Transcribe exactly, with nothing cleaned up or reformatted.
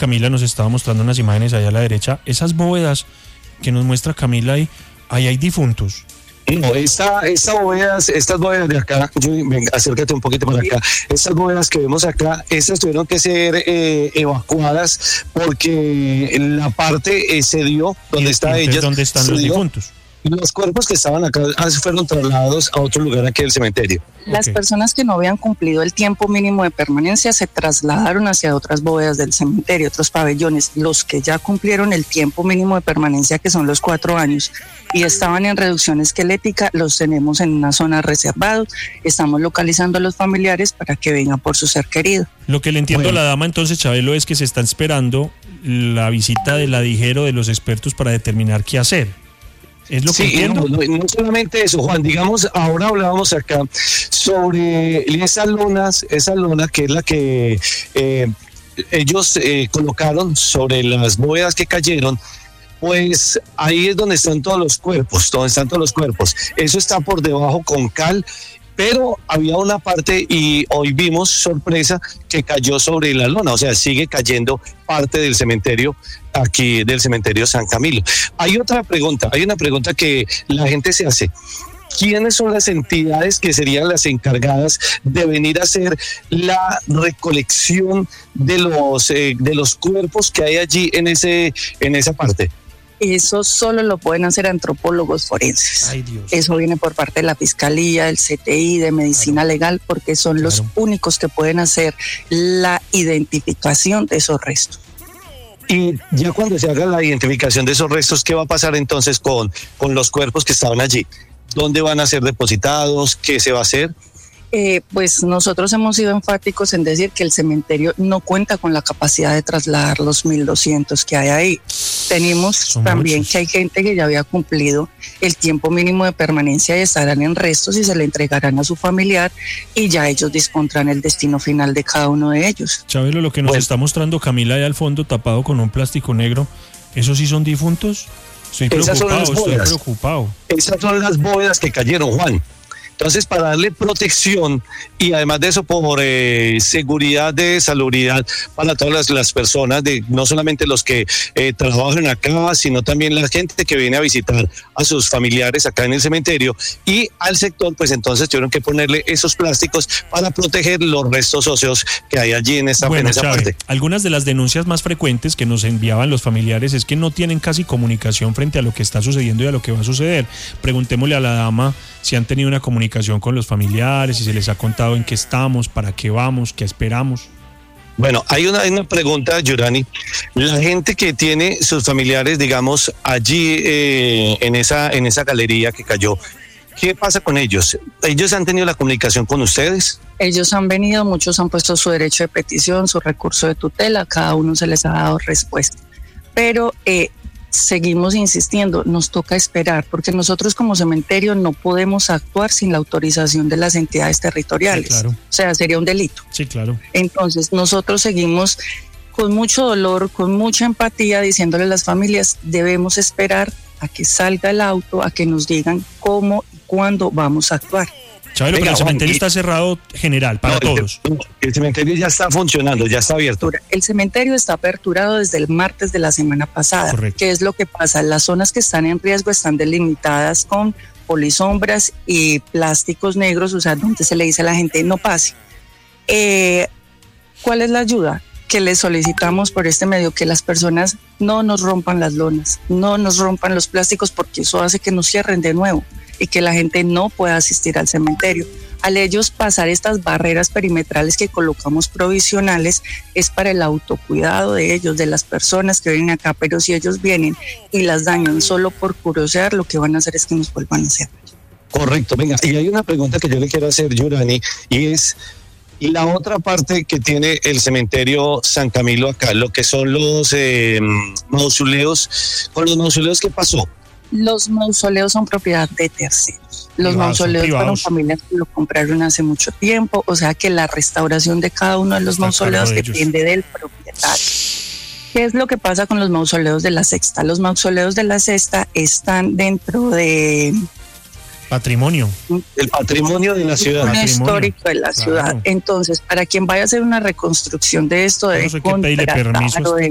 Camila nos estaba mostrando unas imágenes allá a la derecha. Esas bóvedas que nos muestra Camila ahí, ahí hay difuntos. No, esta, esta bóvedas, estas bóvedas de acá, yo, venga, acércate un poquito para acá. Estas bóvedas que vemos acá, estas tuvieron que ser eh, evacuadas porque la parte eh, se dio, donde está ellas. ¿Dónde están los dio, difuntos? Los cuerpos que estaban acá fueron trasladados a otro lugar aquí del cementerio. Las okay. personas que no habían cumplido el tiempo mínimo de permanencia se trasladaron hacia otras bóvedas del cementerio, otros pabellones. Los que ya cumplieron el tiempo mínimo de permanencia, que son los cuatro años, y estaban en reducción esquelética, los tenemos en una zona reservada. Estamos localizando a los familiares para que vengan por su ser querido. Lo que le entiendo bueno. a la dama entonces, Chabelo, es que se está esperando la visita de la dijero de los expertos para determinar qué hacer. ¿Es lo que sí, entiendo? No, no, no solamente eso, Juan, digamos, ahora hablábamos acá sobre esas lonas, esa lona que es la que eh, ellos eh, colocaron sobre las bóvedas que cayeron. Pues ahí es donde están todos los cuerpos, donde están todos los cuerpos. Eso está por debajo con cal, pero había una parte y hoy vimos, sorpresa, que cayó sobre la lona, o sea, sigue cayendo parte del cementerio, aquí del cementerio San Camilo. Hay otra pregunta, hay una pregunta que la gente se hace. ¿Quiénes son las entidades que serían las encargadas de venir a hacer la recolección de los, eh, de los cuerpos que hay allí en, ese, en esa parte? Eso solo lo pueden hacer antropólogos forenses. Ay, Dios. Eso viene por parte de la Fiscalía, del C T I, de Medicina claro. Legal, porque son claro. los únicos que pueden hacer la identificación de esos restos. Y ya cuando se haga la identificación de esos restos, ¿qué va a pasar entonces con, con los cuerpos que estaban allí? ¿Dónde van a ser depositados? ¿Qué se va a hacer? Eh, pues nosotros hemos sido enfáticos en decir que el cementerio no cuenta con la capacidad de trasladar los mil doscientos que hay ahí. Tenemos Son también muchos. Que hay gente que ya había cumplido el tiempo mínimo de permanencia y estarán en restos y se le entregarán a su familiar y ya ellos dispondrán el destino final de cada uno de ellos. Chabelo, lo que nos bueno. está mostrando Camila ahí al fondo tapado con un plástico negro, ¿esos sí son difuntos? Estoy preocupado, estoy preocupado. Esas son las bóvedas que cayeron, Juan. Entonces, para darle protección y además de eso por eh, seguridad de salubridad para todas las, las personas, de no solamente los que eh, trabajan acá, sino también la gente que viene a visitar a sus familiares acá en el cementerio y al sector, pues entonces tuvieron que ponerle esos plásticos para proteger los restos óseos que hay allí en esa, bueno, en esa Chávez, parte. Algunas de las denuncias más frecuentes que nos enviaban los familiares es que no tienen casi comunicación frente a lo que está sucediendo y a lo que va a suceder. Preguntémosle a la dama si han tenido una comunicación con los familiares, si se les ha contado en qué estamos, para qué vamos, qué esperamos. Bueno, hay una, hay una pregunta, Yurani. La gente que tiene sus familiares, digamos, allí eh, en esa, en esa galería que cayó, ¿qué pasa con ellos? ¿Ellos han tenido la comunicación con ustedes? Ellos han venido, muchos han puesto su derecho de petición, su recurso de tutela, cada uno se les ha dado respuesta. Pero eh, seguimos insistiendo, nos toca esperar, porque nosotros como cementerio no podemos actuar sin la autorización de las entidades territoriales. Sí, claro. O sea, sería un delito. Sí, claro. Entonces, nosotros seguimos con mucho dolor, con mucha empatía, diciéndole a las familias, debemos esperar a que salga el auto, a que nos digan cómo y cuándo vamos a actuar. Chabelo, pero el cementerio está cerrado general, para no, todos. El, el cementerio ya está funcionando, ya está abierto. El cementerio está aperturado desde el martes de la semana pasada. Correcto. ¿Qué es lo que pasa? Las zonas que están en riesgo están delimitadas con polisombras y plásticos negros, o sea, donde se le dice a la gente no pase. Eh, ¿Cuál es la ayuda que les solicitamos por este medio? Que las personas no nos rompan las lonas, no nos rompan los plásticos, porque eso hace que nos cierren de nuevo y que la gente no pueda asistir al cementerio. Al ellos pasar estas barreras perimetrales que colocamos provisionales, es para el autocuidado de ellos, de las personas que vienen acá, pero si ellos vienen y las dañan solo por curiosear, lo que van a hacer es que nos vuelvan a hacer. Correcto, venga, y hay una pregunta que yo le quiero hacer, Yurani, y es la otra parte que tiene el cementerio San Camilo acá, lo que son los eh, mausoleos. Con los mausoleos, ¿qué pasó? Los mausoleos son propiedad de terceros. Los privados, mausoleos fueron familias que lo compraron hace mucho tiempo, o sea que la restauración de cada uno de los Está mausoleos de depende del propietario. ¿Qué es lo que pasa con los mausoleos de la Sexta? Los mausoleos de la Sexta están dentro de... Patrimonio. El patrimonio de la ciudad. Un histórico de la ciudad. Claro. Entonces, para quien vaya a hacer una reconstrucción de esto, debe no sé contratar o de